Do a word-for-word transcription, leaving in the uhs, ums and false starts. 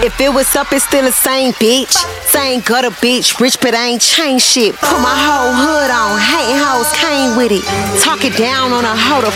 If it was up, it's still the same bitch. Same gutter bitch, rich but ain't changed shit. Put my whole hood on, hating hoes came with it. Talk it down on a hoe to